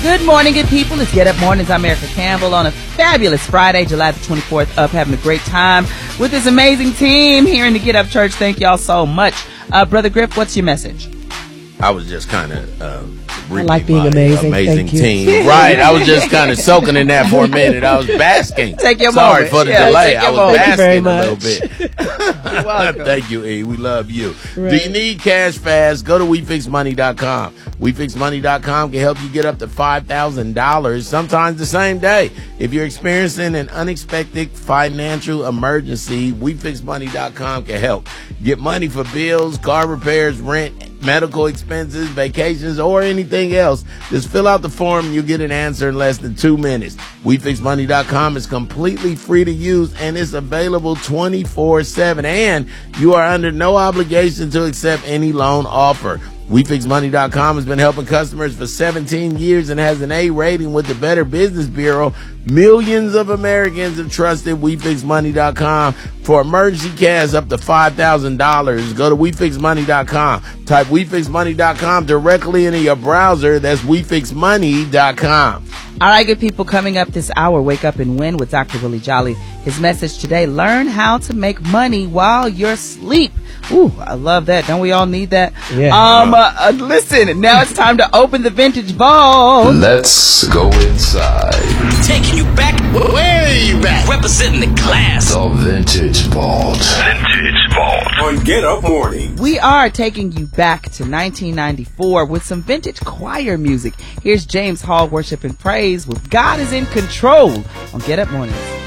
Good morning, good people. It's Get Up Mornings. I'm Erica Campbell on a fabulous Friday, July the 24th, up having a great time with this amazing team here in the Get Up Church. Thank y'all so much. Brother Griff, what's your message? I was just kind of I like being amazing team. Right. I was just kind of soaking in that for a minute. I was basking. Take your Sorry moment. for the delay. I was basking very a little bit. You're welcome. Thank you, E. We love you. Right. Do you need cash fast? Go to WeFixMoney.com. WeFixMoney.com can help you get up to $5,000, sometimes the same day. If you're experiencing an unexpected financial emergency, WeFixMoney.com can help. Get money for bills, car repairs, rent, medical expenses, vacations, or anything else. Just fill out the form and you'll get an answer in less than 2 minutes. WeFixMoney.com is completely free to use and it's available 24/7. And you are under no obligation to accept any loan offer. WeFixMoney.com has been helping customers for 17 years and has an A rating with the Better Business Bureau. Millions of Americans have trusted WeFixMoney.com for emergency cash up to $5,000. Go to WeFixMoney.com. Type WeFixMoney.com directly into your browser. That's WeFixMoney.com. All right, good people, coming up this hour, Wake Up and Win with Dr. Willie Jolly. His message today, learn how to make money while you're asleep. Ooh, I love that. Don't we all need that? Yeah. Listen, now it's time to open the vintage vault. Let's go inside. Taking you back. Way back. Representing the class. The Vintage Vault. Vintage Vault on Get Up Morning. We are taking you back to 1994 with some vintage choir music. Here's James Hall, Worship and Praise with God is in Control on Get Up Mornings.